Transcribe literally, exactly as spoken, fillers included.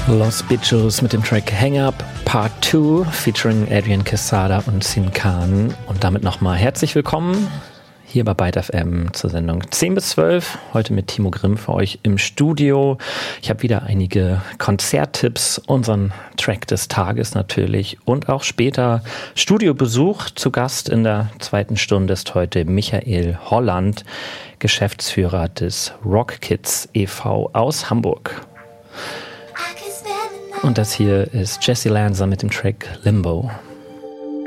Los Bichos mit dem Track Hang Up Part zwei featuring Adrian Quesada und Sin Khan. Und damit nochmal herzlich willkommen hier bei Byte F M zur Sendung zehn bis zwölf. Heute mit Timo Grimm für euch im Studio. Ich habe wieder einige Konzerttipps, unseren Track des Tages natürlich und auch später Studiobesuch. Zu Gast in der zweiten Stunde ist heute Michael Holland, Geschäftsführer des Rock Kids e V aus Hamburg. Und das hier ist Jesse Lanza mit dem Track Limbo.